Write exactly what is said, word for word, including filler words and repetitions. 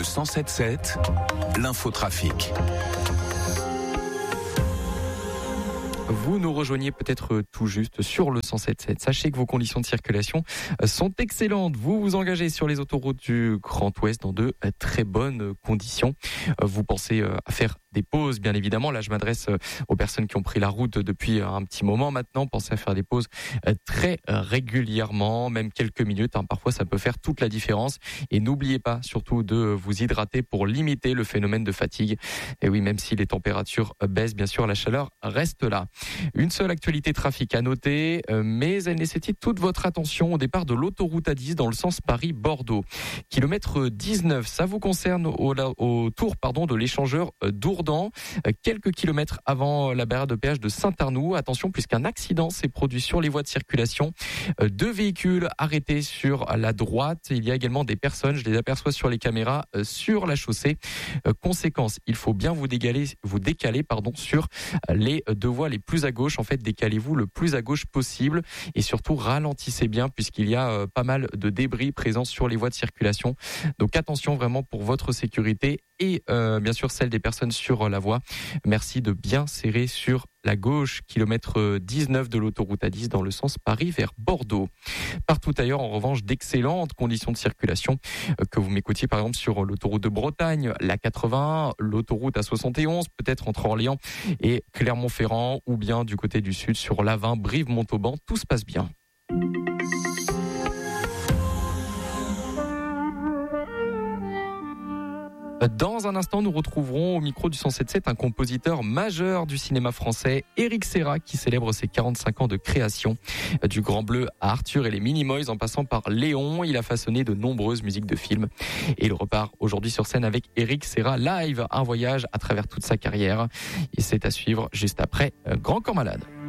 Le cent sept sept, l'infotrafic. Vous nous rejoignez peut-être tout juste sur le cent sept sept. Sachez que vos conditions de circulation sont excellentes. Vous vous engagez sur les autoroutes du Grand Ouest dans de très bonnes conditions. Vous pensez à faire des pauses, bien évidemment. Là, je m'adresse aux personnes qui ont pris la route depuis un petit moment maintenant. Pensez à faire des pauses très régulièrement, même quelques minutes. Parfois, ça peut faire toute la différence. Et n'oubliez pas surtout de vous hydrater pour limiter le phénomène de fatigue. Et oui, même si les températures baissent, bien sûr, la chaleur reste là. Une seule actualité trafic à noter, mais elle nécessite toute votre attention au départ de l'autoroute A dix dans le sens Paris-Bordeaux. Kilomètre dix-neuf, ça vous concerne au, au tour pardon, de l'échangeur d'Ourdan, quelques kilomètres avant la barrière de péage de Saint-Arnoux. Attention, puisqu'un accident s'est produit sur les voies de circulation. Deux véhicules arrêtés sur la droite. Il y a également des personnes, je les aperçois sur les caméras, sur la chaussée. Conséquence, il faut bien vous décaler, vous décaler pardon, sur les deux voies les plus à gauche. En fait, décalez-vous le plus à gauche possible et surtout ralentissez bien puisqu'il y a euh, pas mal de débris présents sur les voies de circulation. Donc attention vraiment pour votre sécurité et euh, bien sûr celle des personnes sur la voie. Merci de bien serrer sur la gauche, kilomètre dix-neuf de l'autoroute A dix dans le sens Paris vers Bordeaux. Partout ailleurs, en revanche, d'excellentes conditions de circulation, que vous m'écoutiez par exemple sur l'autoroute de Bretagne, la quatre-vingt-un, l'autoroute A soixante et onze, peut-être entre Orléans et Clermont-Ferrand, ou bien du côté du sud sur l'A vingt, Brive-Montauban, tout se passe bien. Dans un instant, nous retrouverons au micro du cent sept sept un compositeur majeur du cinéma français, Éric Serra, qui célèbre ses quarante-cinq ans de création. Du Grand Bleu à Arthur et les Minimoys, en passant par Léon, il a façonné de nombreuses musiques de films. Et il repart aujourd'hui sur scène avec Éric Serra Live, un voyage à travers toute sa carrière. Et c'est à suivre juste après Grand Corps Malade.